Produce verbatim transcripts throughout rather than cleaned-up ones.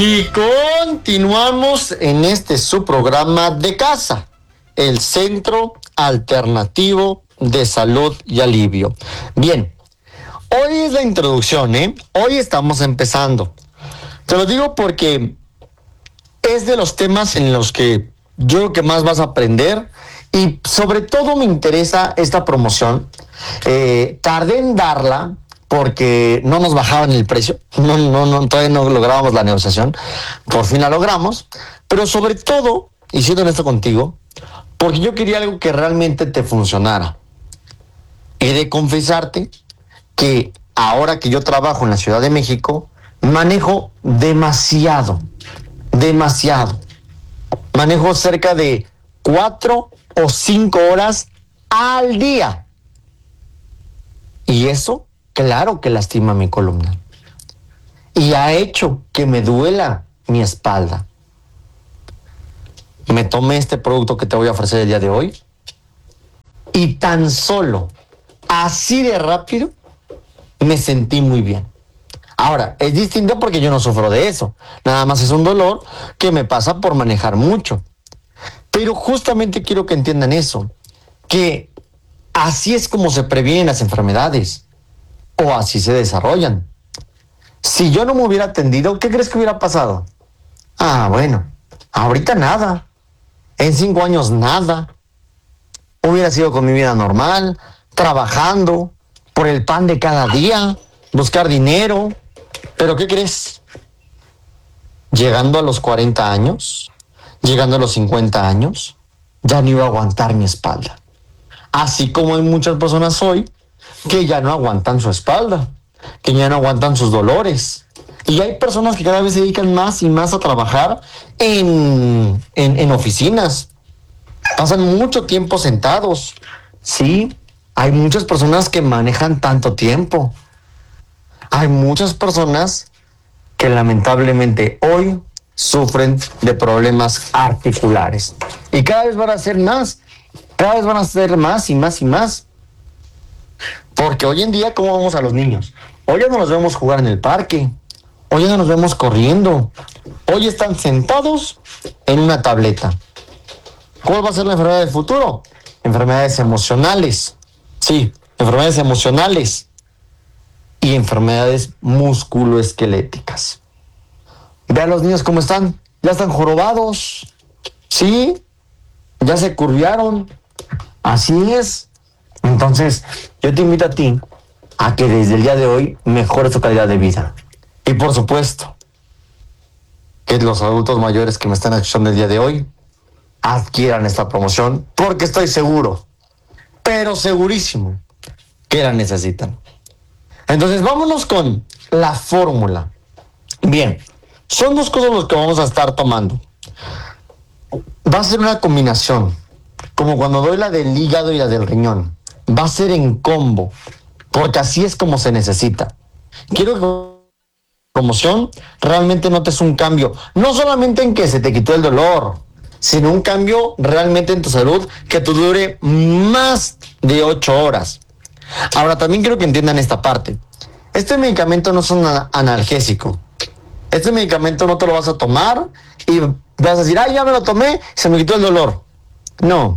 Y continuamos en este su programa de casa, el Centro Alternativo de Salud y Alivio. Bien, hoy es la introducción, ¿eh? Hoy estamos empezando. Te lo digo porque es de los temas en los que yo creo que más vas a aprender y sobre todo me interesa esta promoción. Eh, tardé en darla porque no nos bajaban el precio, no, no, no, todavía no lográbamos la negociación, por fin la logramos, pero sobre todo, y siendo honesto contigo, porque yo quería algo que realmente te funcionara. He de confesarte que ahora que yo trabajo en la Ciudad de México, manejo demasiado, demasiado. Manejo cerca de cuatro o cinco horas al día. Y eso, claro que lastima mi columna. Y ha hecho que me duela mi espalda. Me tomé este producto que te voy a ofrecer el día de hoy y tan solo, así de rápido, me sentí muy bien. Ahora, es distinto porque yo no sufro de eso. Nada más es un dolor que me pasa por manejar mucho. Pero justamente quiero que entiendan eso, que así es como se previenen las enfermedades o así se desarrollan. Si yo no me hubiera atendido, ¿qué crees que hubiera pasado? Ah, bueno, ahorita nada. En cinco años nada. Hubiera sido con mi vida normal, trabajando por el pan de cada día, buscar dinero. Pero ¿qué crees? Llegando a los cuarenta años, llegando a los cincuenta años, ya no iba a aguantar mi espalda. Así como hay muchas personas hoy que ya no aguantan su espalda, que ya no aguantan sus dolores. Y hay personas que cada vez se dedican más y más a trabajar en, en, en oficinas. Pasan mucho tiempo sentados. Sí, hay muchas personas que manejan tanto tiempo. Hay muchas personas que lamentablemente hoy sufren de problemas articulares. Y cada vez van a ser más. Cada vez van a ser más y más y más. Porque hoy en día, ¿cómo vamos a los niños? Hoy ya no los vemos jugar en el parque. Hoy ya no los vemos corriendo. Hoy están sentados en una tableta. ¿Cuál va a ser la enfermedad del futuro? Enfermedades emocionales. Sí, enfermedades emocionales. Y enfermedades musculoesqueléticas. Ve a los niños cómo están. Ya están jorobados. Sí, ya se curviaron. Así es. Entonces, yo te invito a ti a que desde el día de hoy mejores tu calidad de vida. Y por supuesto, que los adultos mayores que me están escuchando el día de hoy adquieran esta promoción, porque estoy seguro, pero segurísimo, que la necesitan. Entonces, vámonos con la fórmula. Bien, son dos cosas las que vamos a estar tomando. Va a ser una combinación, como cuando doy la del hígado y la del riñón. Va a ser en combo, porque así es como se necesita. Quiero que la promoción realmente notes un cambio, no solamente en que se te quitó el dolor, sino un cambio realmente en tu salud que te dure más de ocho horas. Ahora, también quiero que entiendan esta parte. Este medicamento no es un analgésico. Este medicamento no te lo vas a tomar y vas a decir, ah, ya me lo tomé, se me quitó el dolor. No.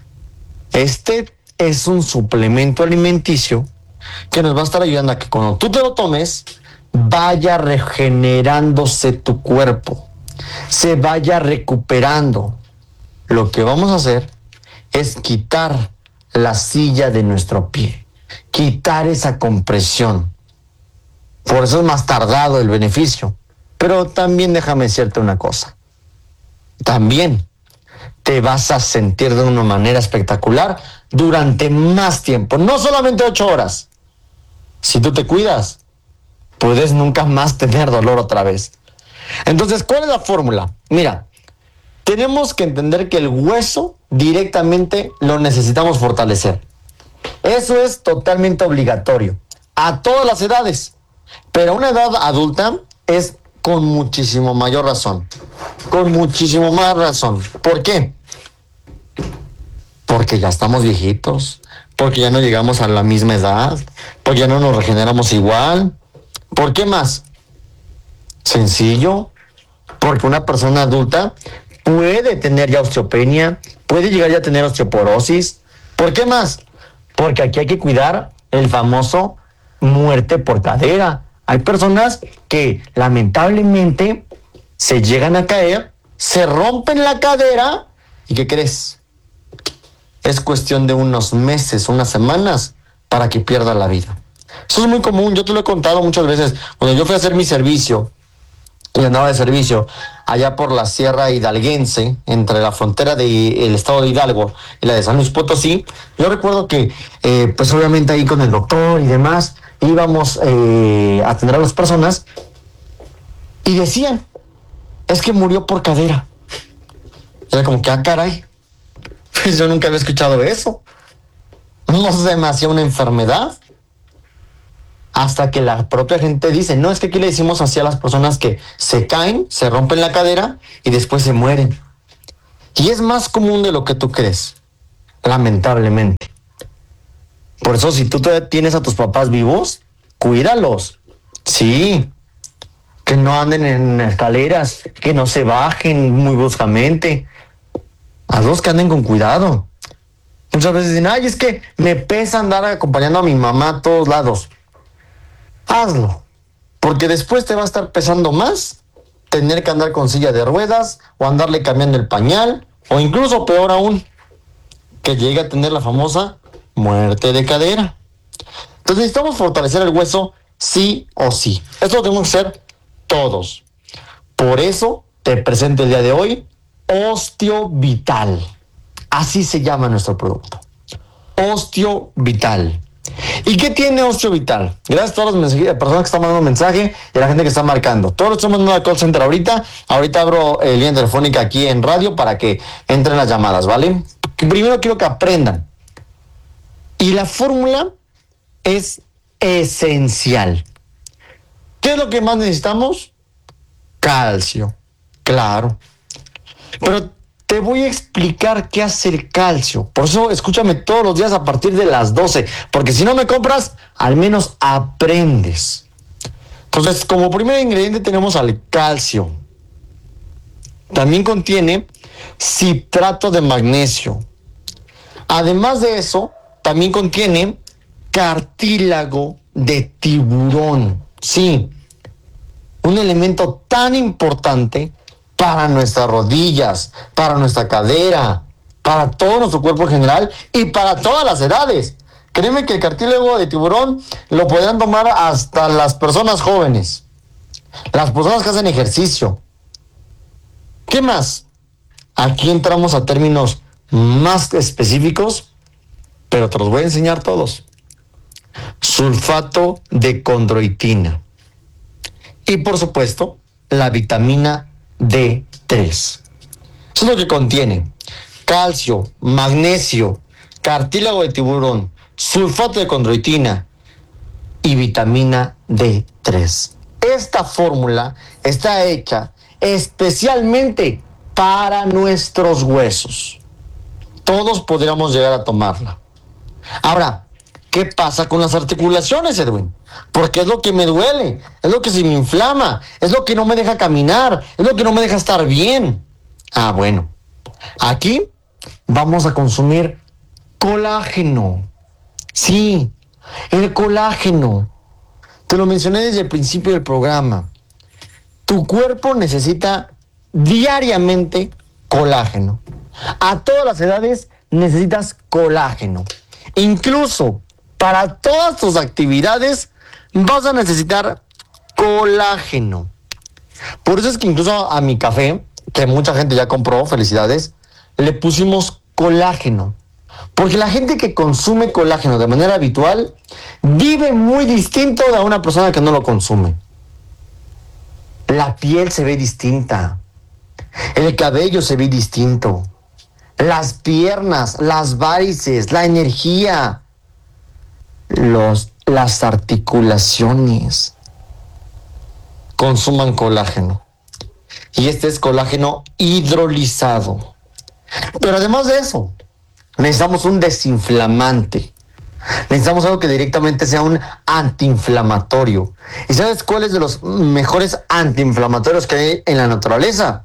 Este es un suplemento alimenticio que nos va a estar ayudando a que cuando tú te lo tomes, vaya regenerándose tu cuerpo, se vaya recuperando. Lo que vamos a hacer es quitar la silla de nuestro pie, quitar esa compresión. Por eso es más tardado el beneficio. Pero también déjame decirte una cosa. También te vas a sentir de una manera espectacular durante más tiempo, no solamente ocho horas. Si tú te cuidas, puedes nunca más tener dolor otra vez. Entonces, ¿cuál es la fórmula? Mira, tenemos que entender que el hueso directamente lo necesitamos fortalecer. Eso es totalmente obligatorio, a todas las edades. Pero a una edad adulta es con muchísimo mayor razón. Con muchísimo más razón. ¿Por qué? Porque ya estamos viejitos, porque ya no llegamos a la misma edad, porque ya no nos regeneramos igual. ¿Por qué más? Sencillo, Porque una persona adulta puede tener ya osteopenia, puede llegar ya a tener osteoporosis. ¿Por qué más? Porque aquí hay que cuidar el famoso muerte por cadera. Hay personas que lamentablemente se llegan a caer, se rompen la cadera y ¿qué crees? Es cuestión de unos meses, unas semanas para que pierda la vida. Eso es muy común, yo te lo he contado muchas veces. Cuando yo fui a hacer mi servicio, y andaba de servicio allá por la Sierra Hidalguense, entre la frontera del estado de Hidalgo y la de San Luis Potosí, yo recuerdo que, eh, pues obviamente ahí con el doctor y demás, íbamos eh, a atender a las personas y decían, es que murió por cadera. Era como que, ah, caray, pues yo nunca había escuchado eso. No se me hacía una enfermedad. Hasta que la propia gente dice, no, es que aquí le decimos así a las personas que se caen, se rompen la cadera y después se mueren. Y es más común de lo que tú crees, lamentablemente. Por eso, si tú todavía tienes a tus papás vivos, cuídalos. Sí, que no anden en escaleras, que no se bajen muy bruscamente. Hazlos que anden con cuidado. Muchas veces dicen, ay, es que me pesa andar acompañando a mi mamá a todos lados. Hazlo, porque después te va a estar pesando más tener que andar con silla de ruedas o andarle cambiando el pañal o incluso peor aún, que llegue a tener la famosa muerte de cadera. Entonces necesitamos fortalecer el hueso sí o sí. Esto lo tenemos que hacer todos. Por eso te presento el día de hoy Osteovital. Así se llama nuestro producto. Osteovital. ¿Y qué tiene Osteovital? Gracias a todas las personas que están mandando mensaje y a la gente que está marcando. Todos los estamos mandando al call center ahorita. Ahorita abro el línea telefónica aquí en radio para que entren las llamadas, ¿vale? Primero quiero que aprendan. Y la fórmula es esencial. ¿Qué es lo que más necesitamos? Calcio. Claro. Pero te voy a explicar qué hace el calcio. Por eso escúchame todos los días a partir de las doce. Porque si no me compras, al menos aprendes. Entonces, como primer ingrediente tenemos al calcio. También contiene citrato de magnesio. Además de eso, también contiene cartílago de tiburón. Sí, un elemento tan importante para nuestras rodillas, para nuestra cadera, para todo nuestro cuerpo en general y para todas las edades. Créeme que el cartílago de tiburón lo podrán tomar hasta las personas jóvenes, las personas que hacen ejercicio. ¿Qué más? Aquí entramos a términos más específicos, pero te los voy a enseñar todos. Sulfato de condroitina. Y por supuesto, la vitamina D tres. Eso es lo que contiene calcio, magnesio, cartílago de tiburón, sulfato de condroitina y vitamina D tres. Esta fórmula está hecha especialmente para nuestros huesos. Todos podríamos llegar a tomarla. Ahora, ¿qué pasa con las articulaciones, Edwin? Porque es lo que me duele, es lo que se me inflama, es lo que no me deja caminar, es lo que no me deja estar bien. Ah, bueno, aquí vamos a consumir colágeno. Sí, el colágeno. Te lo mencioné desde el principio del programa. Tu cuerpo necesita diariamente colágeno. A todas las edades necesitas colágeno. Incluso para todas tus actividades vas a necesitar colágeno. Por eso es que incluso a mi café, que mucha gente ya compró, felicidades, le pusimos colágeno. Porque la gente que consume colágeno de manera habitual vive muy distinto de una persona que no lo consume. La piel se ve distinta. El cabello se ve distinto. Las piernas, las varices, la energía, los, las articulaciones. Consuman colágeno. Y este es colágeno hidrolizado. Pero además de eso, necesitamos un desinflamante. Necesitamos algo que directamente sea un antiinflamatorio. ¿Y sabes cuál es de los mejores antiinflamatorios que hay en la naturaleza?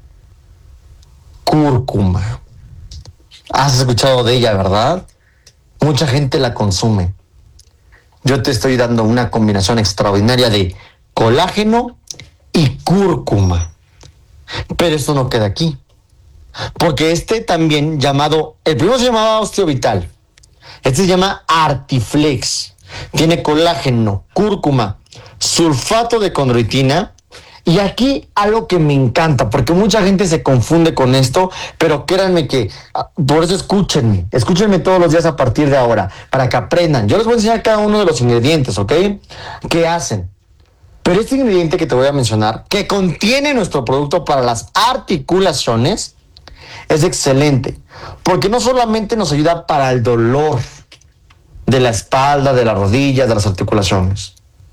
Cúrcuma. Has escuchado de ella, ¿verdad? Mucha gente la consume. Yo te estoy dando una combinación extraordinaria de colágeno y cúrcuma. Pero esto no queda aquí. Porque este también llamado, el primero se llamaba Osteovital. Este se llama Artiflex. Tiene colágeno, cúrcuma, sulfato de condroitina. Y aquí algo que me encanta, porque mucha gente se confunde con esto, pero créanme que, por eso escúchenme, escúchenme todos los días a partir de ahora, para que aprendan. Yo les voy a enseñar cada uno de los ingredientes, ¿ok? ¿Qué hacen? Pero este ingrediente que te voy a mencionar, que contiene nuestro producto para las articulaciones, es excelente, porque no solamente nos ayuda para el dolor de la espalda, de las rodillas, de las articulaciones,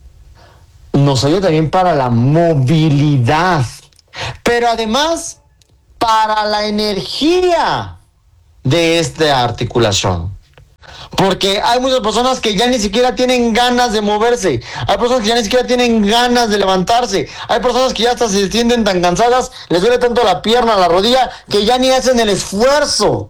nos ayuda también para la movilidad, pero además para la energía de esta articulación. Porque hay muchas personas que ya ni siquiera tienen ganas de moverse. Hay personas que ya ni siquiera tienen ganas de levantarse. Hay personas que ya hasta se sienten tan cansadas, les duele tanto la pierna, la rodilla, que ya ni hacen el esfuerzo.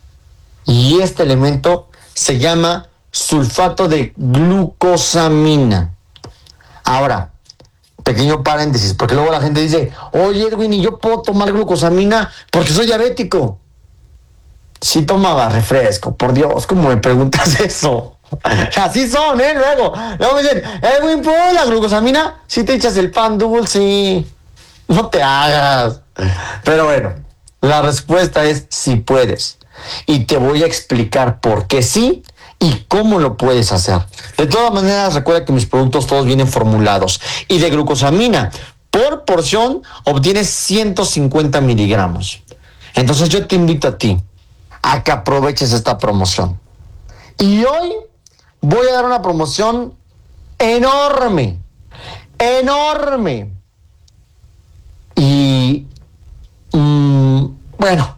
Y este elemento se llama sulfato de glucosamina. Ahora, pequeño paréntesis, porque luego la gente dice, oye Edwin, ¿y yo puedo tomar glucosamina porque soy diabético? Sí tomaba refresco, por Dios, ¿cómo me preguntas eso? Así son, ¿eh? Luego, luego me dicen, Edwin, ¿puedo la glucosamina? Si te echas el pan dulce, no te hagas. Pero bueno, la respuesta es sí puedes. Y te voy a explicar por qué sí y cómo lo puedes hacer. De todas maneras, recuerda que mis productos todos vienen formulados. Y de glucosamina, por porción, obtienes ciento cincuenta miligramos. Entonces yo te invito a ti a que aproveches esta promoción. Y hoy voy a dar una promoción enorme, enorme. Y, mmm, bueno,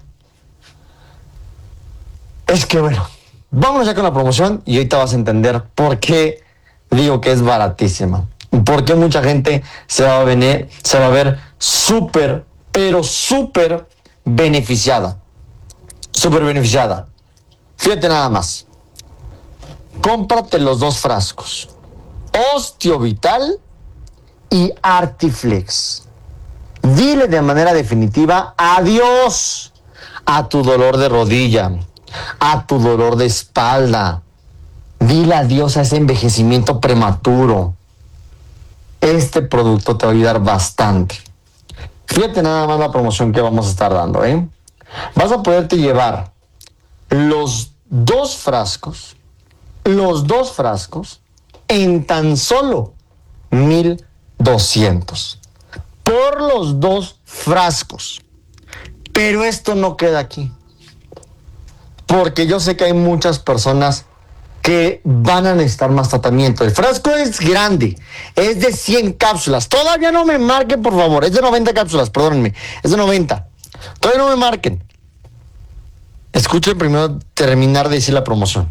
es que bueno, vámonos ya con la promoción y ahorita vas a entender por qué digo que es baratísima. Por qué mucha gente se va a venir, se va a ver súper, pero súper beneficiada. Súper beneficiada. Fíjate nada más. Cómprate los dos frascos. Osteovital y Artiflex. Dile de manera definitiva adiós a tu dolor de rodilla, a tu dolor de espalda. Dile adiós a ese envejecimiento prematuro. Este producto te va a ayudar bastante. Fíjate nada más la promoción que vamos a estar dando, ¿eh? Vas a poderte llevar los dos frascos, los dos frascos en tan solo mil doscientos por los dos frascos. Pero esto no queda aquí, porque yo sé que hay muchas personas que van a necesitar más tratamiento. El frasco es grande, es de cien cápsulas. Todavía no me marquen, por favor. Es de noventa cápsulas, perdónenme. Es de noventa. Todavía no me marquen. Escuchen primero terminar de decir la promoción.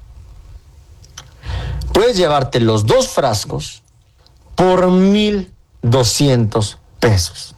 Puedes llevarte los dos frascos por mil doscientos pesos.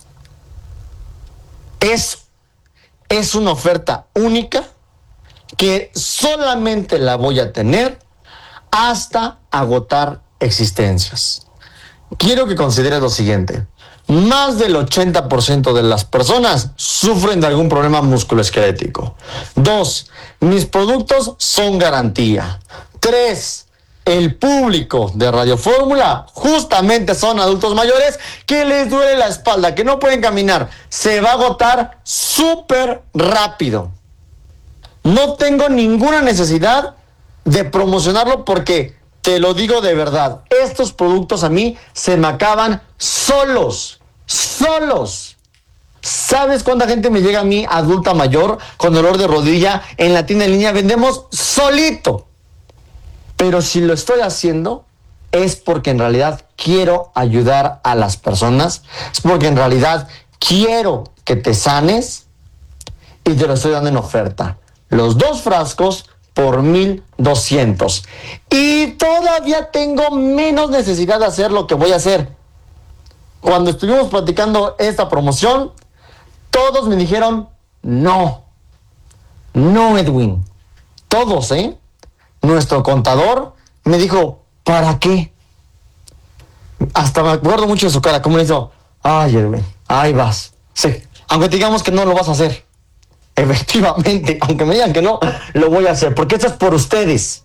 Es, es una oferta única que solamente la voy a tener hasta agotar existencias. Quiero que consideres lo siguiente. Más del ochenta por ciento de las personas sufren de algún problema musculoesquelético. Dos, mis productos son garantía. Tres, el público de Radio Fórmula justamente son adultos mayores que les duele la espalda, que no pueden caminar. Se va a agotar súper rápido. No tengo ninguna necesidad de promocionarlo porque, te lo digo de verdad, estos productos a mí se me acaban solos, solos. ¿Sabes cuánta gente me llega a mí, adulta mayor, con dolor de rodilla, en la tienda en línea? Vendemos solito. Pero si lo estoy haciendo, es porque en realidad quiero ayudar a las personas, es porque en realidad quiero que te sanes y te lo estoy dando en oferta. Los dos frascos por mil doscientos. Y todavía tengo menos necesidad de hacer lo que voy a hacer. Cuando estuvimos platicando esta promoción, todos me dijeron, no, no, Edwin. Todos, ¿eh? Nuestro contador me dijo, ¿para qué? Hasta me acuerdo mucho de su cara, como le hizo, ay, Edwin, ahí vas. Sí, aunque digamos que no lo vas a hacer. Efectivamente, aunque me digan que no, lo voy a hacer, porque esto es por ustedes.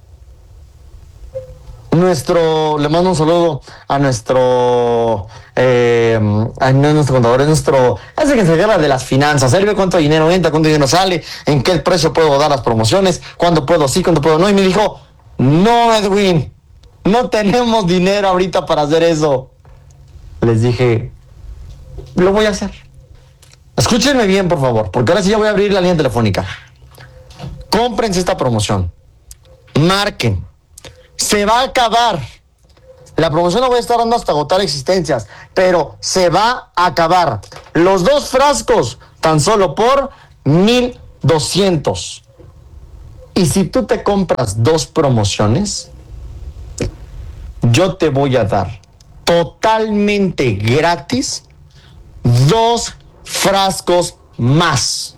Nuestro, le mando un saludo a nuestro, eh, a nuestro contador, es nuestro, es el que se encarga de las finanzas. Él ve cuánto dinero entra, cuánto dinero sale, en qué precio puedo dar las promociones, cuándo puedo sí, cuándo puedo no. Y me dijo, no, Edwin, no tenemos dinero ahorita para hacer eso. Les dije, lo voy a hacer. Escúchenme bien, por favor, porque ahora sí ya voy a abrir la línea telefónica. Cómprense esta promoción. Marquen. Se va a acabar. La promoción la voy a estar dando hasta agotar existencias, pero se va a acabar. Los dos frascos, tan solo por mil doscientos. Y si tú te compras dos promociones, yo te voy a dar totalmente gratis dos frascos más.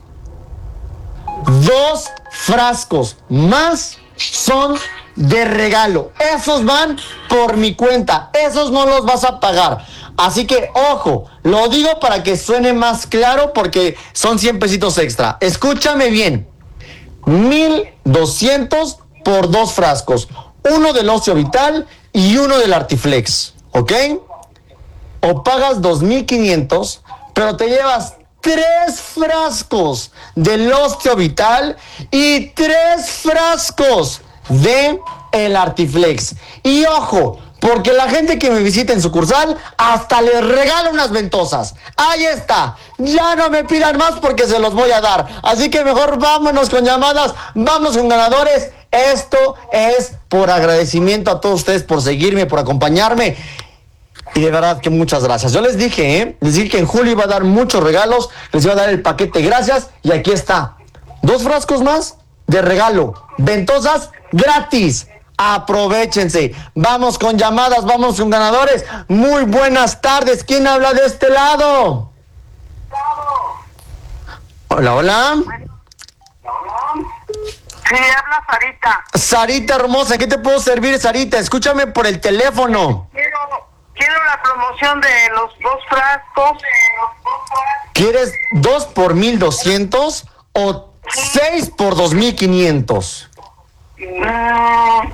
Dos frascos más son de regalo. Esos van por mi cuenta. Esos no los vas a pagar. Así que, ojo, lo digo para que suene más claro porque son cien pesitos extra. Escúchame bien. mil doscientos por dos frascos. Uno del Ocio Vital y uno del Artiflex. ¿Ok? O pagas dos mil quinientos, pero te llevas tres frascos del Ocio Vital y tres frascos de el Artiflex. Y ojo, porque la gente que me visita en sucursal hasta les regala unas ventosas. Ahí está. Ya no me pidan más porque se los voy a dar. Así que mejor vámonos con llamadas, vámonos con ganadores. Esto es por agradecimiento a todos ustedes por seguirme, por acompañarme. Y de verdad que muchas gracias. Yo les dije, ¿eh? Les dije que en julio iba a dar muchos regalos. Les iba a dar el paquete gracias. Y aquí está. Dos frascos más de regalo. Ventosas gratis. Aprovechense. Vamos con llamadas, vamos con ganadores. Muy buenas tardes. ¿Quién habla de este lado? Hola, hola. Sí, habla Sarita. Sarita hermosa, ¿qué te puedo servir, Sarita? Escúchame por el teléfono. Quiero, quiero la promoción de los dos frascos. ¿Quieres dos por mil doscientos o seis por dos mil quinientos? Mm,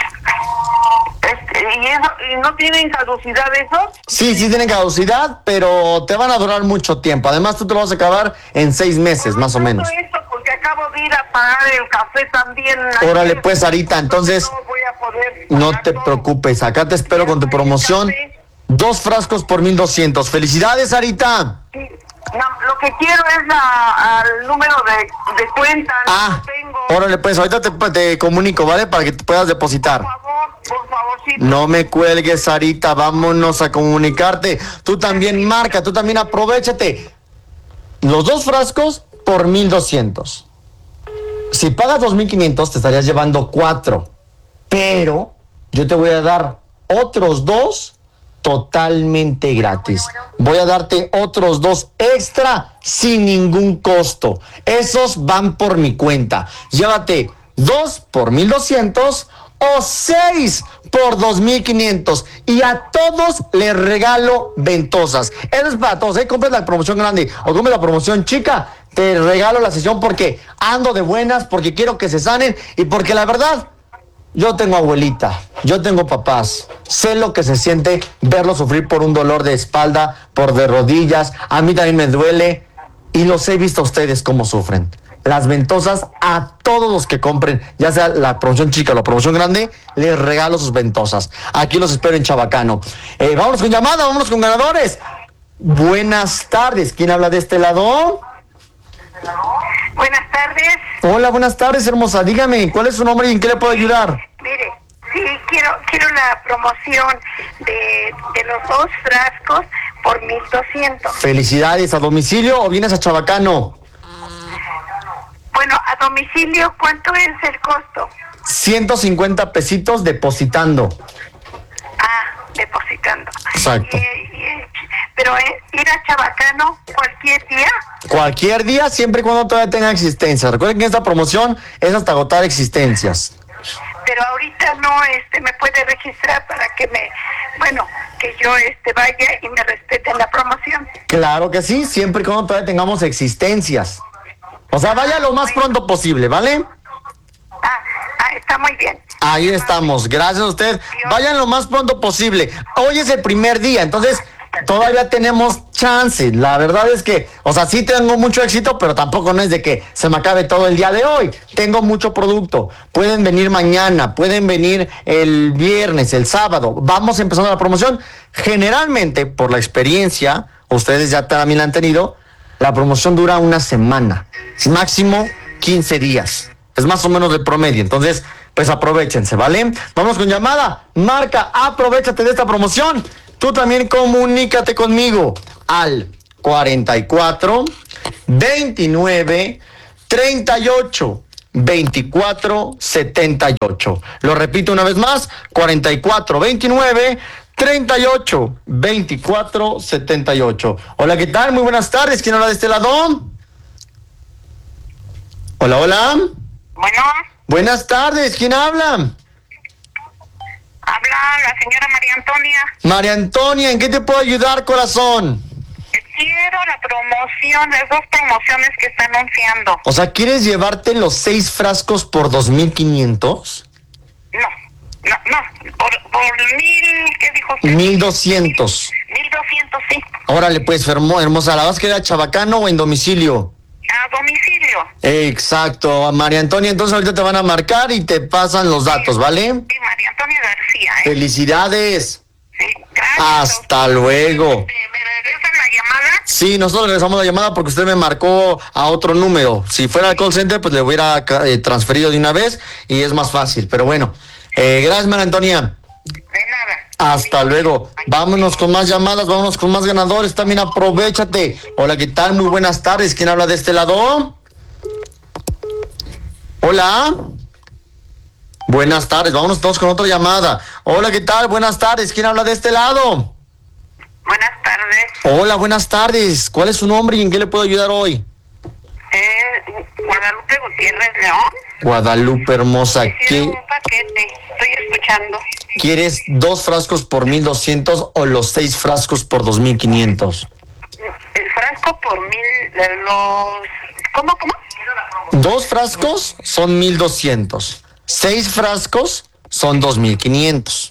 este, ¿y, eso, ¿Y no tienen caducidad esos? Sí, sí tienen caducidad, pero te van a durar mucho tiempo. Además, tú te lo vas a acabar en seis meses, más o menos. Esto porque acabo de ir a pagar el café también. Órale, pues, Sarita, entonces no voy a poder no pagar te todo. preocupes. Acá te espero con tu promoción. Dos frascos por mil doscientos. ¡Felicidades, Sarita! Sí. No, lo que quiero es la, al número de, de cuenta. Ah, no tengo. órale, pues, ahorita te, te comunico, ¿vale? Para que te puedas depositar. Por favor, por favorcito. No me cuelgues, Sarita, vámonos a comunicarte. Tú también marca, tú también aprovechate. Los dos frascos por mil doscientos. Si pagas dos mil quinientos, te estarías llevando cuatro. Pero yo te voy a dar otros dos totalmente gratis. Voy a darte otros dos extra sin ningún costo. Esos van por mi cuenta. Llévate dos por mil doscientos o seis por dos mil quinientos. Y a todos les regalo ventosas. Eso es para todos, ¿eh? Compres la promoción grande o compres la promoción chica. Te regalo la sesión porque ando de buenas, porque quiero que se sanen y porque la verdad, yo tengo abuelita, yo tengo papás, sé lo que se siente verlos sufrir por un dolor de espalda, por de rodillas, a mí también me duele y los he visto a ustedes cómo sufren. Las ventosas a todos los que compren, ya sea la promoción chica o la promoción grande, les regalo sus ventosas. Aquí los espero en Chabacano. Eh, vámonos con llamada, vámonos con ganadores. Buenas tardes, ¿quién habla de este lado? Buenas tardes. Hola, buenas tardes, hermosa. Dígame, ¿cuál es su nombre y en qué le puedo ayudar? Mire, sí, quiero quiero la promoción de, de los dos frascos por mil doscientos. Felicidades, ¿a domicilio o vienes a Chabacano? Bueno, a a domicilio, ¿cuánto es el costo? ciento cincuenta pesitos depositando. Ah, depositando. Exacto. Y, y, pero eh, ir a Chabacano cualquier día. Cualquier día, siempre y cuando todavía tenga existencia. Recuerden que esta promoción es hasta agotar existencias. Pero ahorita no, este, me puede registrar para que me, bueno, que yo este vaya y me respeten la promoción. Claro que sí, siempre y cuando todavía tengamos existencias. O sea, vaya lo más pronto posible, ¿vale? Ah, ah, está muy bien. Ahí estamos, gracias a usted. Vayan lo más pronto posible. Hoy es el primer día, entonces todavía tenemos chance. La verdad es que, o sea, sí tengo mucho éxito, pero tampoco no es de que se me acabe todo el día de hoy. Tengo mucho producto. Pueden venir mañana, pueden venir el viernes, el sábado. Vamos empezando la promoción. Generalmente, por la experiencia, ustedes ya también la han tenido, la promoción dura una semana, máximo quince días. Es más o menos de promedio. Entonces, pues aprovechense, ¿vale? Vamos con llamada. Marca, aprovechate de esta promoción. Tú también comunícate conmigo al cuarenta y cuatro, veintinueve, treinta y ocho, veinticuatro, setenta y ocho. Lo repito una vez más, cuarenta y cuatro, veintinueve, treinta y ocho, veinticuatro, setenta y ocho. Hola, ¿qué tal? Muy buenas tardes. ¿Quién habla de este lado? Hola, hola. Bueno, Buenas tardes. ¿Quién habla? habla la señora María Antonia. María Antonia, ¿en qué te puedo ayudar, corazón? Quiero la promoción, las dos promociones que está anunciando. O sea, ¿quieres llevarte los seis frascos por dos mil quinientos? No, no, no, por, por mil, ¿qué dijo usted? Mil doscientos. Mil doscientos, sí. Órale, pues, hermo- hermosa, ¿la vas a querer a Chabacano o en domicilio? A domicilio. Exacto, María Antonia, entonces ahorita te van a marcar y te pasan los datos, ¿vale? Sí, María Antonia García, ¿eh? Felicidades. Sí, gracias. Hasta luego. ¿Me, me regresan la llamada? Sí, nosotros regresamos la llamada porque usted me marcó a otro número. Si fuera al call center, pues le hubiera eh, transferido de una vez y es más fácil. Pero bueno, eh, gracias, María Antonia. De nada. Hasta luego. Vámonos con más llamadas, vámonos con más ganadores. También aprovechate. Hola, ¿qué tal? Muy buenas tardes. ¿Quién habla de este lado? Hola. Buenas tardes. Vámonos todos con otra llamada. Hola, ¿qué tal? Buenas tardes. ¿Quién habla de este lado? Buenas tardes. Hola, buenas tardes. ¿Cuál es su nombre y en qué le puedo ayudar hoy? Eh, Guadalupe Gutiérrez León. Guadalupe hermosa, Quiero ¿qué un paquete, estoy escuchando. quieres? ¿Dos frascos por mil doscientos o los seis frascos por dos mil quinientos? El frasco por mil, de los... ¿Cómo, cómo? Dos frascos son mil doscientos. Seis frascos son dos mil quinientos.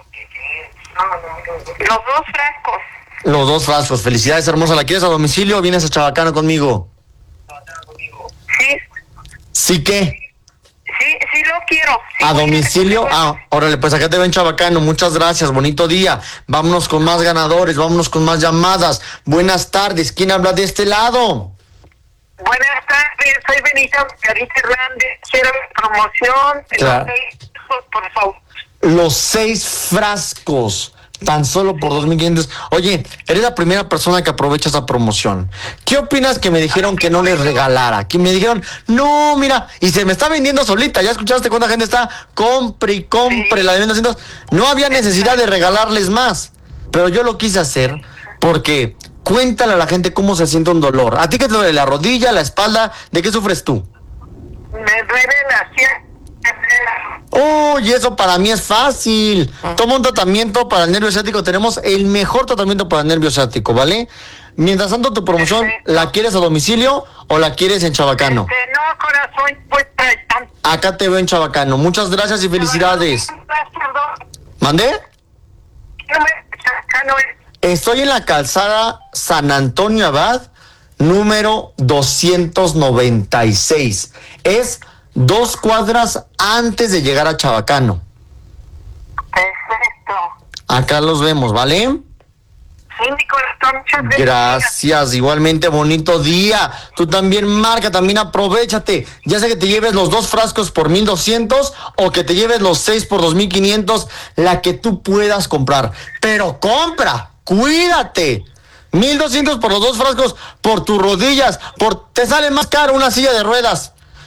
Los dos frascos. Los dos frascos. Felicidades, hermosa. ¿La quieres a domicilio o vienes a Chabacano conmigo? Sí, ¿Sí qué? sí, sí lo quiero. Sí, ¿A voy domicilio? Ah, órale, pues acá te ven Chabacano. Muchas gracias, bonito día. Vámonos con más ganadores, vámonos con más llamadas. Buenas tardes. ¿Quién habla de este lado? Buenas tardes, soy Benita Margarita Hernández. Quiero la promoción de Claro. los seis, por favor. Los seis frascos, tan solo por dos mil quinientos. Oye, eres la primera persona que aprovecha esa promoción. ¿Qué opinas que me dijeron que no les regalara? Que me dijeron, no, mira, y se me está vendiendo solita. ¿Ya escuchaste cuánta gente está? Compre y compre la de mil doscientos. No había necesidad de regalarles más. Pero yo lo quise hacer porque cuéntale a la gente cómo se siente un dolor. ¿A ti qué te duele? ¿La rodilla, la espalda? ¿De qué sufres tú? Me duele la sien- Oh, y eso para mí es fácil. Toma un tratamiento para el nervio ciático. Tenemos el mejor tratamiento para el nervio ciático, ¿vale? Mientras tanto, tu promoción, ¿la quieres a domicilio o la quieres en Chabacano? Este, no, corazón, pues tan- Acá te veo en Chabacano. Muchas gracias y felicidades. Perdón, ¿Mandé? no me- acá no es- Estoy en la calzada San Antonio Abad, número doscientos noventa y seis. Es dos cuadras antes de llegar a Chabacano. Perfecto. Acá los vemos, ¿vale? Sí, mi corazón, muchas gracias. Gracias, igualmente bonito día. Tú también marca, también aprovechate. Ya sea que te lleves los dos frascos por mil doscientos o que te lleves los seis por dos mil quinientos, la que tú puedas comprar. Pero compra, cuídate. mil doscientos por los dos frascos, por tus rodillas, por te sale más caro una silla de ruedas.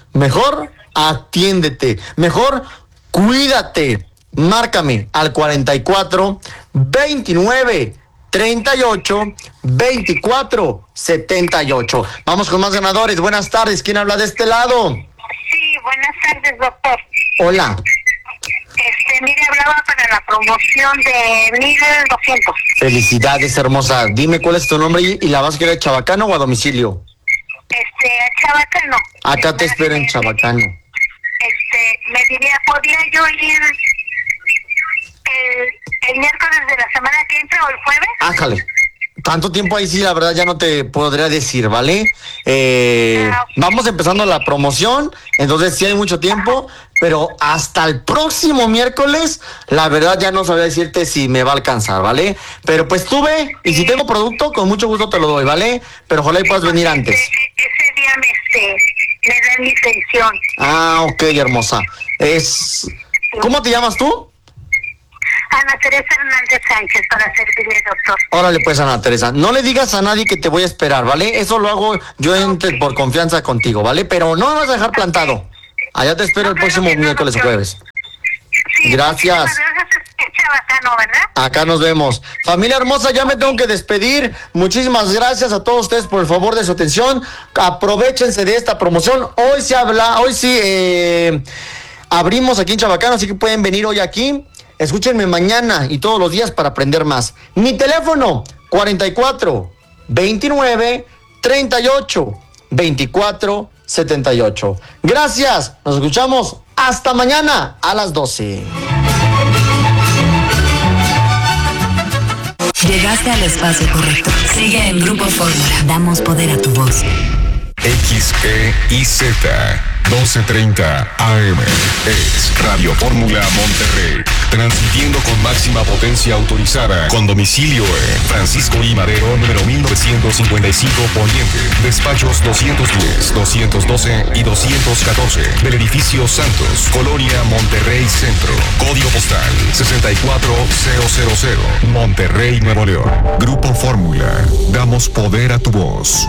mejor atiéndete, mejor cuídate. Márcame al cuarenta y cuatro, veintinueve, treinta y ocho, veinticuatro, setenta y ocho. Vamos con más ganadores. Buenas tardes. ¿Quién habla de este lado? Sí, buenas tardes, doctor. Hola. Este, mire, hablaba para la promoción de mil doscientos. Felicidades, hermosa. Dime cuál es tu nombre y, y la vas a querer a Chabacano o a domicilio. Este, a Chabacano. Acá te espero en Chabacano. Este, me diría, ¿podría yo ir el, el miércoles de la semana que entra o el jueves? Ájale. Tanto tiempo ahí sí, la verdad ya no te podría decir, ¿vale? Eh, Ah, ok. Vamos empezando la promoción, entonces sí hay mucho tiempo, pero hasta el próximo miércoles, la verdad ya no sabría decirte si me va a alcanzar, ¿vale? Pero pues tú ve, y si tengo producto, con mucho gusto te lo doy, ¿vale? Pero ojalá y puedas venir antes. Ese, ese día me, este, me dan mi pensión. Ah, ok, hermosa. Es... ¿Cómo te llamas tú? Ana Teresa Hernández Sánchez, para servirle, doctor. Órale pues, Ana Teresa, no le digas a nadie que te voy a esperar, ¿vale? Eso lo hago yo entre, por confianza contigo, ¿vale? Pero no me vas a dejar plantado. Allá te espero el No, próximo claro que no, miércoles o doctor. jueves. Sí, Gracias. muchísimas gracias. Es Chabacano, ¿verdad? Acá nos vemos. Familia hermosa, ya me tengo que despedir. Muchísimas gracias a todos ustedes por el favor de su atención. Aprovechense de esta promoción. Hoy se habla, hoy sí eh, abrimos aquí en Chabacano, así que pueden venir hoy aquí. Escúchenme mañana y todos los días para aprender más. Mi teléfono, cuarenta y cuatro, veintinueve, treinta y ocho, veinticuatro, setenta y ocho. Gracias, nos escuchamos hasta mañana a las doce. Llegaste al espacio correcto. Sigue en Grupo Fórmula. Damos poder a tu voz. X E I Z doce treinta A M es Radio Fórmula Monterrey, transmitiendo con máxima potencia autorizada, con domicilio en Francisco I. Madero, número mil novecientos cincuenta y cinco Poniente, despachos doscientos diez, doscientos doce y doscientos catorce, del edificio Santos, Colonia Monterrey Centro, código postal sesenta y cuatro mil, Monterrey, Nuevo León. Grupo Fórmula, damos poder a tu voz.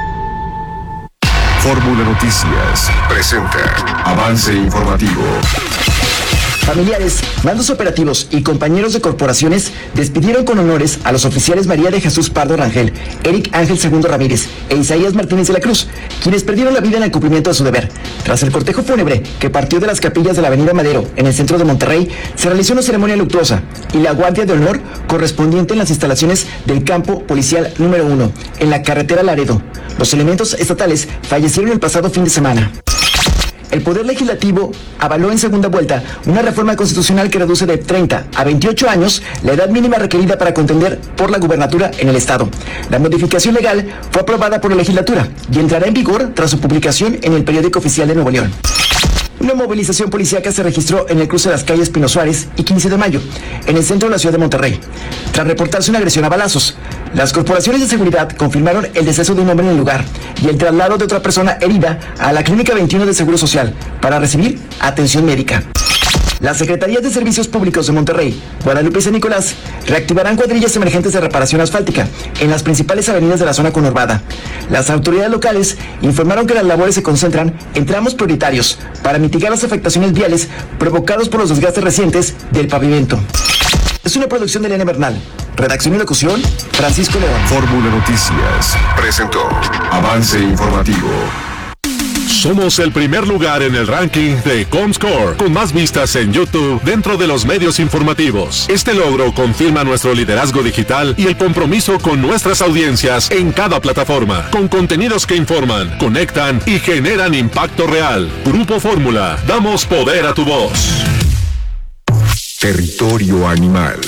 Fórmula Noticias presenta avance informativo. Familiares, mandos operativos y compañeros de corporaciones despidieron con honores a los oficiales María de Jesús Pardo Rangel, Eric Ángel Segundo Ramírez e Isaías Martínez de la Cruz, quienes perdieron la vida en el cumplimiento de su deber. Tras el cortejo fúnebre que partió de las capillas de la avenida Madero, en el centro de Monterrey, se realizó una ceremonia luctuosa y la guardia de honor correspondiente en las instalaciones del campo policial número uno, en la carretera Laredo. Los elementos estatales fallecieron el pasado fin de semana. El Poder Legislativo avaló en segunda vuelta una reforma constitucional que reduce de treinta a veintiocho años la edad mínima requerida para contender por la gubernatura en el Estado. La modificación legal fue aprobada por la legislatura y entrará en vigor tras su publicación en el Periódico Oficial de Nuevo León. Una movilización policíaca se registró en el cruce de las calles Pino Suárez y quince de mayo, en el centro de la ciudad de Monterrey, tras reportarse una agresión a balazos. Las corporaciones de seguridad confirmaron el deceso de un hombre en el lugar y el traslado de otra persona herida a la Clínica veintiuno del Seguro Social para recibir atención médica. Las Secretarías de Servicios Públicos de Monterrey, Guadalupe y San Nicolás reactivarán cuadrillas emergentes de reparación asfáltica en las principales avenidas de la zona conurbada. Las autoridades locales informaron que las labores se concentran en tramos prioritarios para mitigar las afectaciones viales provocadas por los desgastes recientes del pavimento. Es una producción de Elena Bernal. Redacción y locución, Francisco León. Fórmula Noticias presentó avance informativo. Somos el primer lugar en el ranking de Comscore, con más vistas en YouTube dentro de los medios informativos. Este logro confirma nuestro liderazgo digital y el compromiso con nuestras audiencias en cada plataforma, con contenidos que informan, conectan y generan impacto real. Grupo Fórmula, damos poder a tu voz. Territorio animal.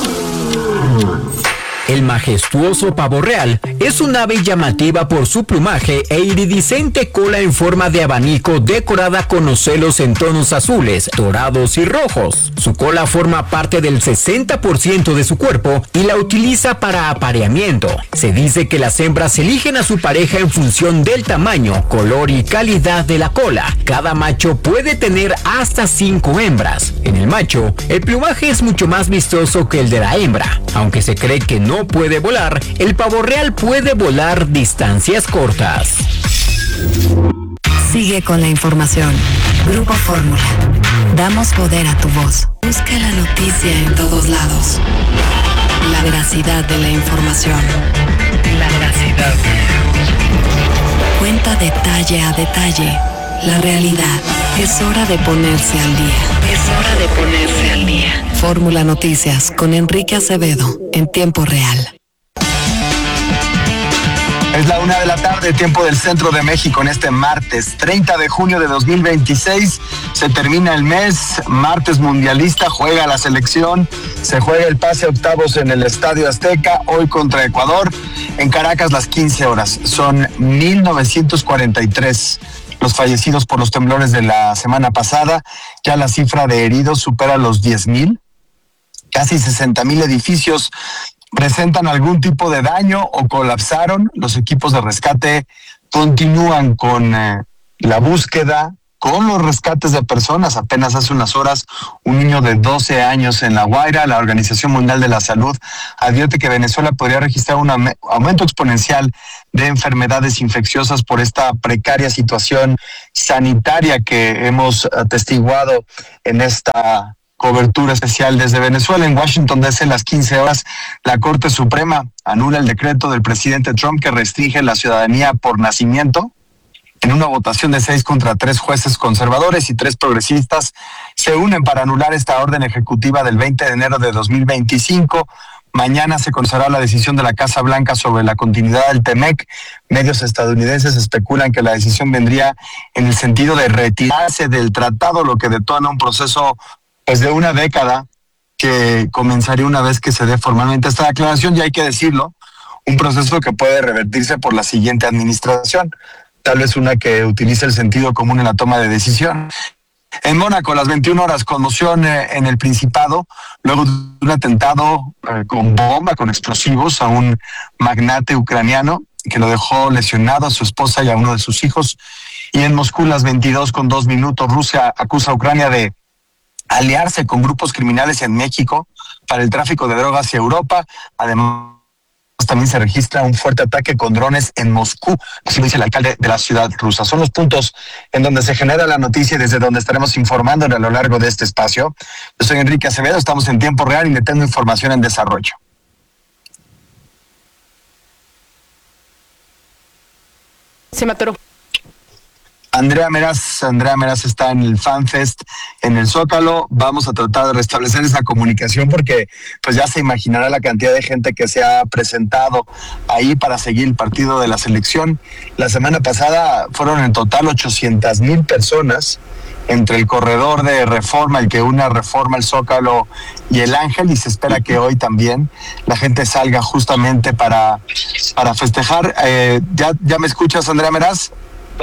El majestuoso pavo real es un ave llamativa por su plumaje e iridiscente cola en forma de abanico decorada con ocelos en tonos azules, dorados y rojos. Su cola forma parte del sesenta por ciento de su cuerpo y la utiliza para apareamiento. Se dice que las hembras eligen a su pareja en función del tamaño, color y calidad de la cola. Cada macho puede tener hasta cinco hembras. En el macho, el plumaje es mucho más vistoso que el de la hembra. Aunque se cree que no puede volar, el pavo real puede volar distancias cortas. Sigue con la información. Grupo Fórmula. Damos poder a tu voz. Busca la noticia en todos lados. La veracidad de la información. La veracidad. Cuenta detalle a detalle la realidad. Es hora de ponerse al día. Es hora de ponerse al día. Fórmula Noticias con Enrique Acevedo en tiempo real. Es la una de la tarde, tiempo del centro de México, en este martes treinta de junio de dos mil veintiséis. Se termina el mes, martes mundialista, juega la selección, se juega el pase a octavos en el Estadio Azteca, hoy contra Ecuador, en Caracas las quince horas. Son mil novecientos cuarenta y tres los fallecidos por los temblores de la semana pasada. Ya la cifra de heridos supera los diez mil. Casi sesenta mil edificios presentan algún tipo de daño o colapsaron. Los equipos de rescate continúan con eh, la búsqueda, con los rescates de personas. Apenas hace unas horas, un niño de doce años en La Guaira. La Organización Mundial de la Salud advierte que Venezuela podría registrar un aumento exponencial de enfermedades infecciosas por esta precaria situación sanitaria que hemos atestiguado en esta cobertura especial desde Venezuela. En Washington D C, las quince horas, la Corte Suprema anula el decreto del presidente Trump que restringe la ciudadanía por nacimiento. En una votación de seis contra tres, jueces conservadores y tres progresistas se unen para anular esta orden ejecutiva del veinte de enero de dos mil veinticinco. Mañana se conocerá la decisión de la Casa Blanca sobre la continuidad del T M E C. Medios estadounidenses especulan que la decisión vendría en el sentido de retirarse del tratado, lo que detona un proceso pues de una década que comenzaría una vez que se dé formalmente esta declaración, y hay que decirlo, un proceso que puede revertirse por la siguiente administración, tal vez una que utilice el sentido común en la toma de decisión. En Mónaco, las veintiuna horas, conmoción eh, en el Principado, luego de un atentado eh, con bomba, con explosivos a un magnate ucraniano que lo dejó lesionado, a su esposa y a uno de sus hijos. Y en Moscú, las veintidós con dos minutos, Rusia acusa a Ucrania de aliarse con grupos criminales en México para el tráfico de drogas hacia Europa. Además, también se registra un fuerte ataque con drones en Moscú, así lo dice el alcalde de la ciudad rusa. Son los puntos en donde se genera la noticia y desde donde estaremos informando a lo largo de este espacio. Yo soy Enrique Acevedo, estamos en tiempo real y le tengo información en desarrollo. Se me atoró. Andrea Meraz, Andrea Meraz está en el FanFest en el Zócalo. Vamos a tratar de restablecer esa comunicación porque pues ya se imaginará la cantidad de gente que se ha presentado ahí para seguir el partido de la selección. La semana pasada fueron en total ochocientas mil personas entre el corredor de Reforma, el que une a Reforma, el Zócalo y el Ángel, y se espera que hoy también la gente salga justamente para, para festejar. Eh, ¿ya, ¿Ya me escuchas, Andrea Meraz?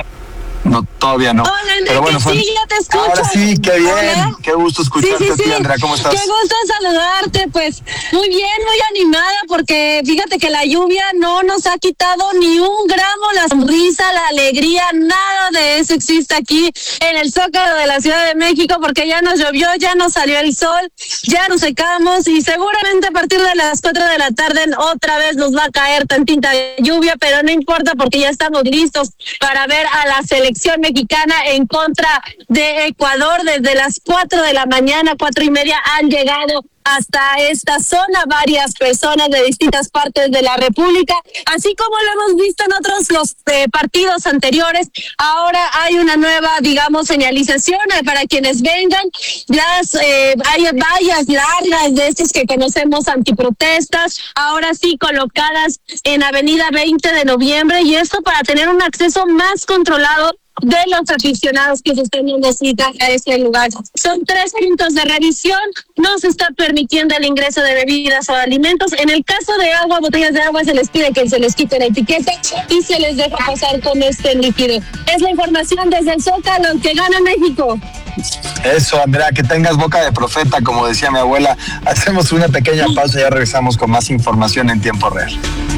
No, todavía no. Hola, Enrique, pero bueno, son... sí, ya te escucho. Ahora sí, qué bien. Hola. Qué gusto escucharte, sí, sí, sí. a ti, Andrea. ¿Cómo estás? Qué gusto saludarte, pues muy bien, muy animada, porque fíjate que la lluvia no nos ha quitado ni un gramo la sonrisa, la alegría, nada de eso existe aquí en el Zócalo de la Ciudad de México, porque ya nos llovió, ya nos salió el sol, ya nos secamos y seguramente a partir de las cuatro de la tarde otra vez nos va a caer tantita lluvia, pero no importa porque ya estamos listos para ver a la selección mexicana en contra de Ecuador. Desde las cuatro de la mañana, cuatro y media, han llegado hasta esta zona varias personas de distintas partes de la República, así como lo hemos visto en otros los eh, partidos anteriores. Ahora hay una nueva, digamos, señalización eh, para quienes vengan. Las eh, hay vallas largas de estas que conocemos, antiprotestas, ahora sí colocadas en Avenida veinte de noviembre, y esto para tener un acceso más controlado de los aficionados que se estén dando cita a ese lugar. Son tres puntos de revisión, no se está permitiendo el ingreso de bebidas o alimentos. En el caso de agua, botellas de agua, se les pide que se les quite la etiqueta y se les deja pasar con este líquido. Es la información desde el Zócalo, que gana México. Eso, Andrea, que tengas boca de profeta, como decía mi abuela. Hacemos una pequeña pausa y ya regresamos con más información en tiempo real.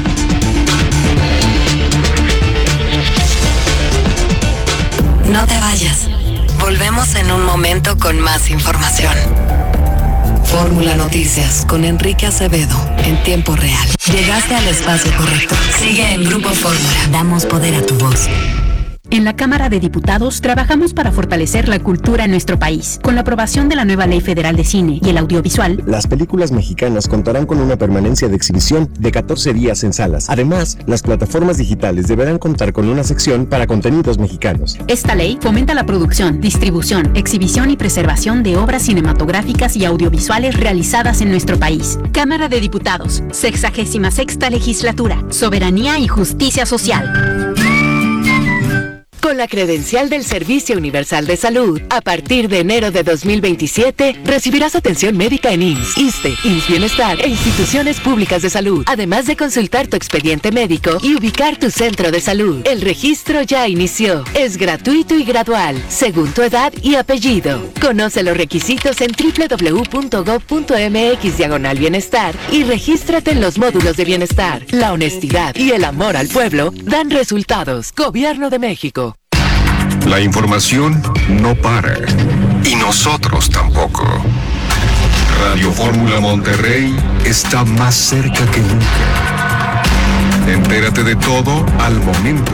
No te vayas. Volvemos en un momento con más información. Fórmula Noticias con Enrique Acevedo en tiempo real. Llegaste al espacio correcto. Sigue en Grupo Fórmula. Damos poder a tu voz. En la Cámara de Diputados trabajamos para fortalecer la cultura en nuestro país. Con la aprobación de la nueva Ley Federal de Cine y el audiovisual, las películas mexicanas contarán con una permanencia de exhibición de catorce días en salas. Además, las plataformas digitales deberán contar con una sección para contenidos mexicanos. Esta ley fomenta la producción, distribución, exhibición y preservación de obras cinematográficas y audiovisuales realizadas en nuestro país. Cámara de Diputados, sexagésima sexta legislatura, soberanía y justicia social. Con la credencial del Servicio Universal de Salud, a partir de enero de dos mil veintisiete, recibirás atención médica en I M S S, ISSSTE, I M S S Bienestar e instituciones públicas de salud, además de consultar tu expediente médico y ubicar tu centro de salud. El registro ya inició. Es gratuito y gradual, según tu edad y apellido. Conoce los requisitos en doble u doble u doble u punto gob punto eme equis diagonal bienestar y regístrate en los módulos de bienestar. La honestidad y el amor al pueblo dan resultados. Gobierno de México. La información no para. Y nosotros tampoco. Radio Fórmula Monterrey está más cerca que nunca. Entérate de todo al momento.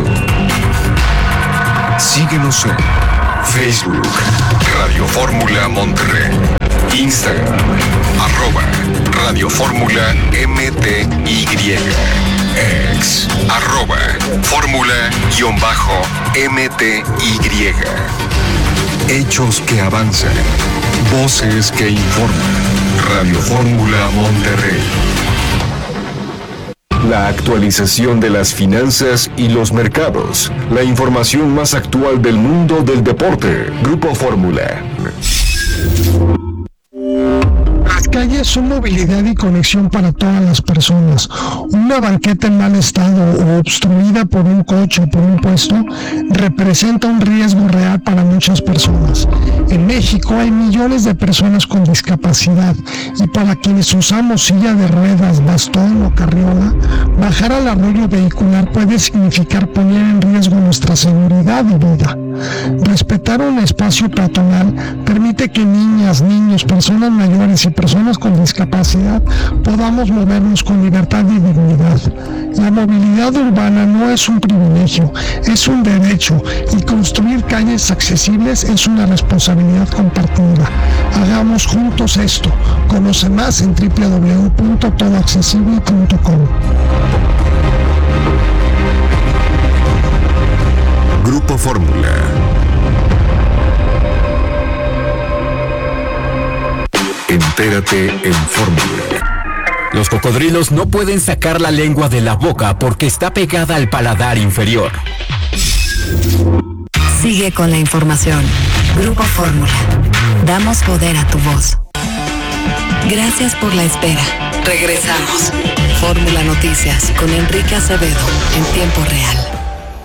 Síguenos en Facebook, Radio Fórmula Monterrey. Instagram, arroba Radio Fórmula M T Y. Ex, arroba Fórmula-M T Y. Hechos que avanzan. Voces que informan. Radio Fórmula Monterrey. La actualización de las finanzas y los mercados. La información más actual del mundo del deporte. Grupo Fórmula. Las calles son movilidad y conexión para todas las personas. Una banqueta en mal estado o obstruida por un coche o por un puesto representa un riesgo real para muchas personas. En México hay millones de personas con discapacidad y para quienes usamos silla de ruedas, bastón o carriola, bajar al arroyo vehicular puede significar poner en riesgo nuestra seguridad y vida. Respetar un espacio peatonal permite que niñas, niños, personas mayores y personas con discapacidad podamos movernos con libertad y dignidad. La movilidad urbana no es un privilegio, es un derecho y construir calles accesibles es una responsabilidad compartida. Hagamos juntos esto. Conoce más en doble u doble u doble u punto todo accesible punto com. Grupo Fórmula. Entérate en Fórmula. Los cocodrilos no pueden sacar la lengua de la boca porque está pegada al paladar inferior. Sigue con la información. Grupo Fórmula. Damos poder a tu voz. Gracias por la espera. Regresamos. Fórmula Noticias con Enrique Acevedo en tiempo real.